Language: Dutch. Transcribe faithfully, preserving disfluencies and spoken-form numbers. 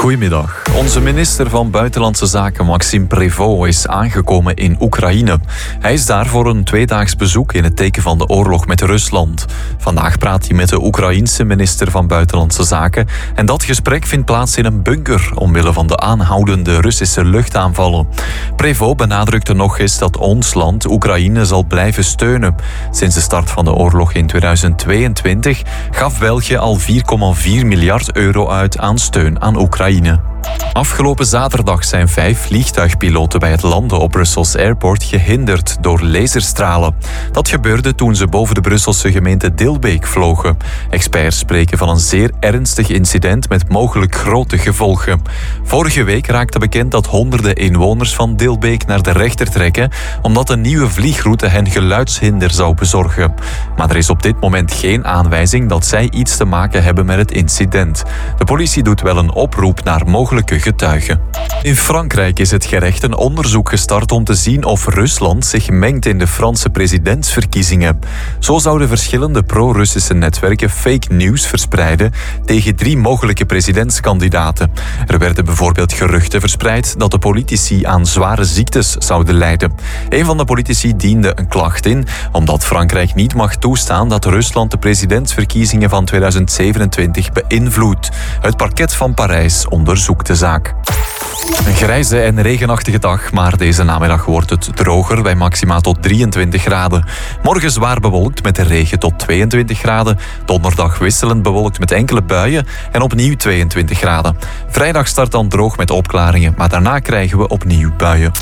Goedemiddag. Onze minister van Buitenlandse Zaken Maxime Prévost is aangekomen in Oekraïne. Hij is daar voor een tweedaags bezoek in het teken van de oorlog met Rusland. Vandaag praat hij met de Oekraïense minister van Buitenlandse Zaken en dat gesprek vindt plaats in een bunker omwille van de aanhoudende Russische luchtaanvallen. Prévost benadrukte nog eens dat ons land Oekraïne zal blijven steunen. Sinds de start van de oorlog in tweeduizend tweeëntwintig gaf België al vier komma vier miljard euro uit aan steun aan Oekraïne. Afgelopen zaterdag zijn vijf vliegtuigpiloten bij het landen op Brussels Airport gehinderd door laserstralen. Dat gebeurde toen ze boven de Brusselse gemeente Dilbeek vlogen. Experts spreken van een zeer ernstig incident met mogelijk grote gevolgen. Vorige week raakte bekend dat honderden inwoners van Dilbeek naar de rechter trekken, omdat een nieuwe vliegroute hen geluidshinder zou bezorgen. Maar er is op dit moment geen aanwijzing dat zij iets te maken hebben met het incident. De politie doet wel een oproep naar mogelijke getuigen. In Frankrijk is het gerecht een onderzoek gestart om te zien of Rusland zich mengt in de Franse presidentsverkiezingen. Zo zouden verschillende pro-Russische netwerken fake news verspreiden tegen drie mogelijke presidentskandidaten. Er werden bijvoorbeeld geruchten verspreid dat de politici aan zware ziektes zouden lijden. Een van de politici diende een klacht in, omdat Frankrijk niet mag toestaan dat Rusland de presidentsverkiezingen van tweeduizend zevenentwintig beïnvloedt. Het parket van Parijs onderzoekt de zaak. Een grijze en regenachtige dag, maar deze namiddag wordt het droger bij maxima tot drieëntwintig graden. Morgen zwaar bewolkt met de regen tot tweeëntwintig graden. Donderdag wisselend bewolkt met enkele buien en opnieuw tweeëntwintig graden. Vrijdag start dan droog met opklaringen, maar daarna krijgen we opnieuw buien.